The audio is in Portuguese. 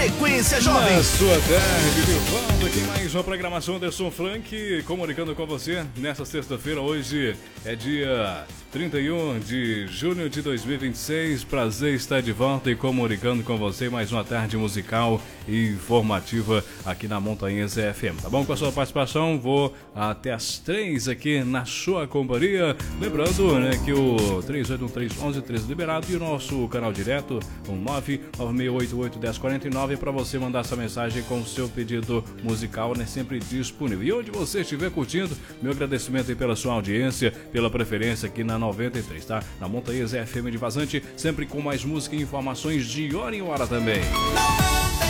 Frequência Jovem. Na sua tarde, de volta aqui mais uma programação Anderson Frank, comunicando com você nessa sexta-feira. Hoje é dia 31 de junho de 2026. Prazer estar de volta e comunicando com você mais uma tarde musical e informativa aqui na Montanhesa FM. Tá bom? Com a sua participação, vou até as 3 aqui na sua companhia. Lembrando, né, que o 38131113 liberado e o nosso canal direto, o 996881049, para você mandar essa mensagem com o seu pedido musical, né, sempre disponível. E onde você estiver curtindo, meu agradecimento aí pela sua audiência, pela preferência aqui na 93, tá? Na Montanhesa FM de Vazante, sempre com mais música e informações de hora em hora também.